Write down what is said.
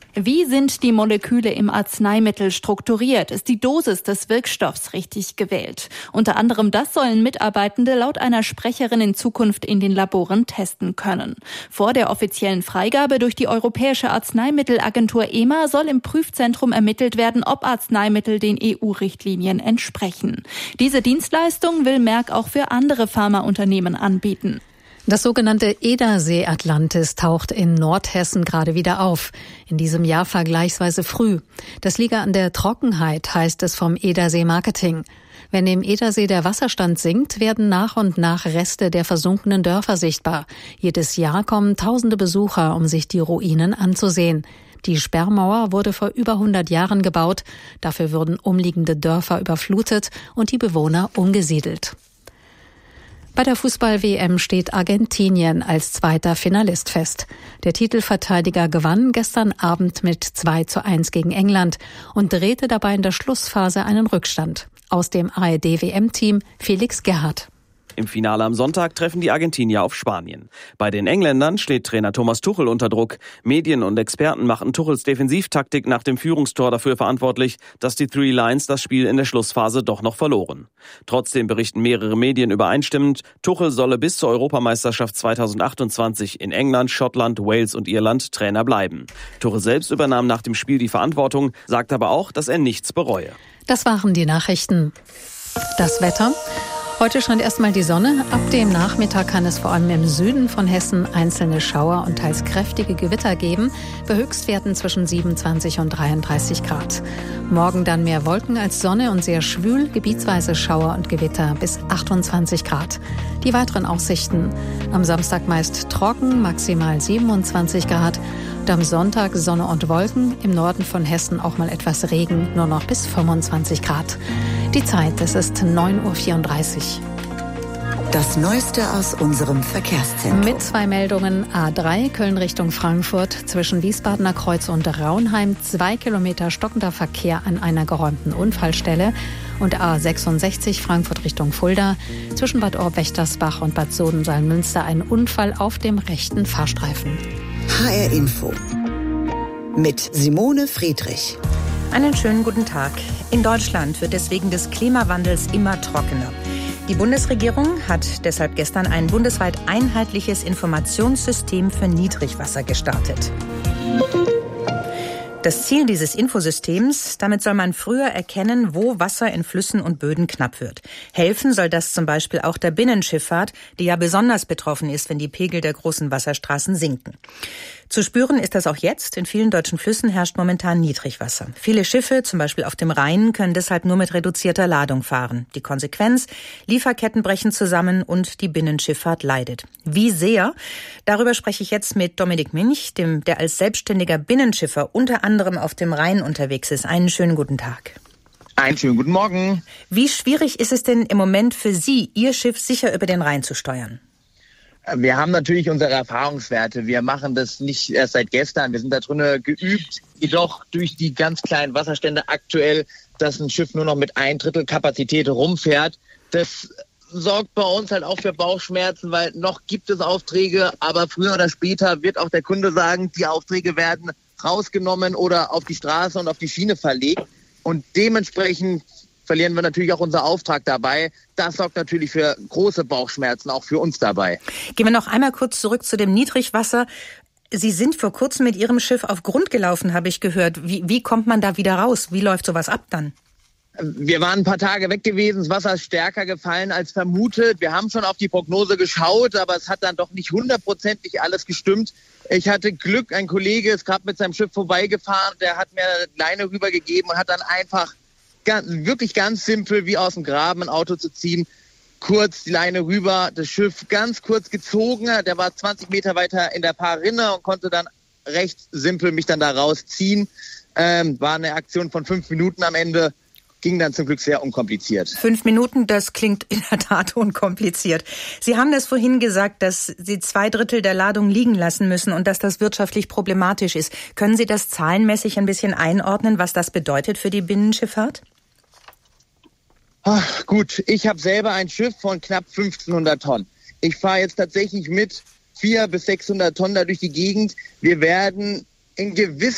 Wie sind die Moleküle im Arzneimittel strukturiert? Ist die Dosis des Wirkstoffs richtig gewählt? Unter anderem das sollen Mitarbeitende laut einer Sprecherin in Zukunft in den Laboren testen können. Vor der offiziellen Freigabe durch die Europäische Arzneimittelagentur EMA soll im Prüfzentrum ermittelt werden, ob Arzneimittel den EU-Richtlinien entsprechen. Diese Dienstleistung will Merck auch für andere Pharmaunternehmen anbieten. Das sogenannte Edersee Atlantis taucht in Nordhessen gerade wieder auf. In diesem Jahr vergleichsweise früh. Das liege an der Trockenheit, heißt es vom Edersee Marketing. Wenn im Edersee der Wasserstand sinkt, werden nach und nach Reste der versunkenen Dörfer sichtbar. Jedes Jahr kommen tausende Besucher, um sich die Ruinen anzusehen. Die Sperrmauer wurde vor über 100 Jahren gebaut. Dafür wurden umliegende Dörfer überflutet und die Bewohner umgesiedelt. Bei der Fußball-WM steht Argentinien als zweiter Finalist fest. Der Titelverteidiger gewann gestern Abend mit 2:1 gegen England und drehte dabei in der Schlussphase einen Rückstand. Aus dem ARD-WM-Team Felix Gerhardt. Im Finale am Sonntag treffen die Argentinier auf Spanien. Bei den Engländern steht Trainer Thomas Tuchel unter Druck. Medien und Experten machen Tuchels Defensivtaktik nach dem Führungstor dafür verantwortlich, dass die Three Lions das Spiel in der Schlussphase doch noch verloren. Trotzdem berichten mehrere Medien übereinstimmend, Tuchel solle bis zur Europameisterschaft 2028 in England, Schottland, Wales und Irland Trainer bleiben. Tuchel selbst übernahm nach dem Spiel die Verantwortung, sagt aber auch, dass er nichts bereue. Das waren die Nachrichten. Das Wetter. Heute scheint erstmal die Sonne. Ab dem Nachmittag kann es vor allem im Süden von Hessen einzelne Schauer und teils kräftige Gewitter geben, bei Höchstwerten zwischen 27 und 33 Grad. Morgen dann mehr Wolken als Sonne und sehr schwül, gebietsweise Schauer und Gewitter bis 28 Grad. Die weiteren Aussichten: am Samstag meist trocken, maximal 27 Grad. Und am Sonntag Sonne und Wolken, im Norden von Hessen auch mal etwas Regen, nur noch bis 25 Grad. Die Zeit, es ist 9:34 Uhr. Das Neueste aus unserem Verkehrszentrum. Mit 2 Meldungen: A3 Köln Richtung Frankfurt zwischen Wiesbadener Kreuz und Raunheim 2 Kilometer stockender Verkehr an einer geräumten Unfallstelle. Und A66 Frankfurt Richtung Fulda zwischen Bad Orb-Wächtersbach und Bad Soden-Salmünster ein Unfall auf dem rechten Fahrstreifen. HR Info mit Simone Friedrich. Einen schönen guten Tag. In Deutschland wird es wegen des Klimawandels immer trockener. Die Bundesregierung hat deshalb gestern ein bundesweit einheitliches Informationssystem für Niedrigwasser gestartet. Das Ziel dieses Infosystems, damit soll man früher erkennen, wo Wasser in Flüssen und Böden knapp wird. Helfen soll das zum Beispiel auch der Binnenschifffahrt, die ja besonders betroffen ist, wenn die Pegel der großen Wasserstraßen sinken. Zu spüren ist das auch jetzt. In vielen deutschen Flüssen herrscht momentan Niedrigwasser. Viele Schiffe, zum Beispiel auf dem Rhein, können deshalb nur mit reduzierter Ladung fahren. Die Konsequenz: Lieferketten brechen zusammen und die Binnenschifffahrt leidet. Wie sehr? Darüber spreche ich jetzt mit Dominik Minch, der als selbstständiger Binnenschiffer unter anderem auf dem Rhein unterwegs ist. Einen schönen guten Tag. Einen schönen guten Morgen. Wie schwierig ist es denn im Moment für Sie, Ihr Schiff sicher über den Rhein zu steuern? Wir haben natürlich unsere Erfahrungswerte. Wir machen das nicht erst seit gestern. Wir sind da drinnen geübt. Jedoch durch die ganz kleinen Wasserstände aktuell, dass ein Schiff nur noch mit 1/3 Kapazität rumfährt, das sorgt bei uns halt auch für Bauchschmerzen, weil noch gibt es Aufträge, aber früher oder später wird auch der Kunde sagen, die Aufträge werden rausgenommen oder auf die Straße und auf die Schiene verlegt. Und dementsprechend verlieren wir natürlich auch unseren Auftrag dabei. Das sorgt natürlich für große Bauchschmerzen, auch für uns dabei. Gehen wir noch einmal kurz zurück zu dem Niedrigwasser. Sie sind vor kurzem mit Ihrem Schiff auf Grund gelaufen, habe ich gehört. Wie kommt man da wieder raus? Wie läuft sowas ab dann? Wir waren ein paar Tage weg gewesen. Das Wasser ist stärker gefallen als vermutet. Wir haben schon auf die Prognose geschaut, aber es hat dann doch nicht 100%ig alles gestimmt. Ich hatte Glück, ein Kollege ist gerade mit seinem Schiff vorbeigefahren. Der hat mir eine Leine rübergegeben und hat dann einfach wirklich ganz simpel wie aus dem Graben ein Auto zu ziehen. Kurz die Leine rüber, das Schiff ganz kurz gezogen. Der war 20 Meter weiter in der Paarrinne und konnte dann recht simpel mich dann da rausziehen. War eine Aktion von 5 Minuten am Ende. Ging dann zum Glück sehr unkompliziert. 5 Minuten, das klingt in der Tat unkompliziert. Sie haben das vorhin gesagt, dass Sie 2/3 der Ladung liegen lassen müssen und dass das wirtschaftlich problematisch ist. Können Sie das zahlenmäßig ein bisschen einordnen, was das bedeutet für die Binnenschifffahrt? Ach, gut, ich habe selber ein Schiff von knapp 1500 Tonnen. Ich fahre jetzt tatsächlich mit 400 bis 600 Tonnen da durch die Gegend. Wir werden in gewissen